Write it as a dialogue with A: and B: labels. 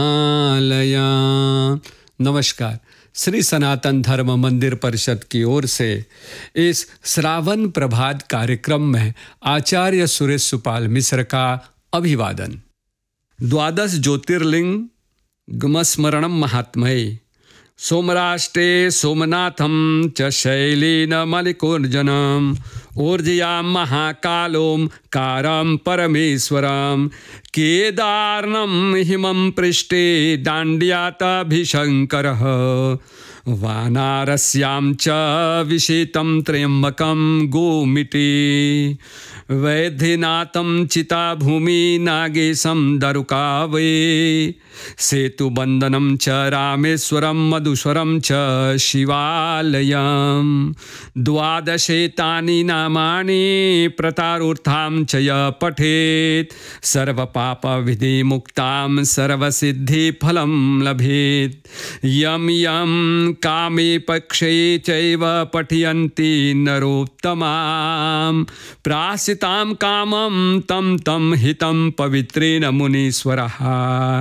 A: लया। नमस्कार। श्री सनातन धर्म मंदिर परिषद की ओर से इस श्रावण प्रभात कार्यक्रम में आचार्य सुरेश सुपाल मिश्र का अभिवादन। द्वादश ज्योतिर्लिंग गमस्मरणम महात्मये सोमराष्टे सोमनाथम च शैलेन मल्लिकार्जुनम ऊर्जयां महाकालों कारं परमेश्वरं केदारनं हिमं पृष्ठे दाण्ड्यातभिशङ्करः वानारस्यां च विषितं त्र्यम्बकं गोमिति वैद्यनाथं चिताभूमि नागेशं दरुकावे सेतुबन्धनं च रामेश्वरं मधुश्वरं च शिवालयं द्वादशेतानि नामानि प्रतारूर्थां च य पठेत् सर्वपापविधिमुक्तां सर्वसिद्धिफलं लभेत् यं यं कामे पक्षे चैव पठयन्ति नरोत्तमां प्रासितां कामं तं तं हितं पवित्रेण मुनीश्वरः